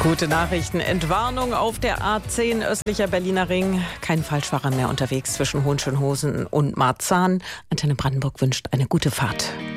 Gute Nachrichten. Entwarnung auf der A10 östlicher Berliner Ring. Kein Falschfahrer mehr unterwegs zwischen Hohenschönhausen und Marzahn. Antenne Brandenburg wünscht eine gute Fahrt.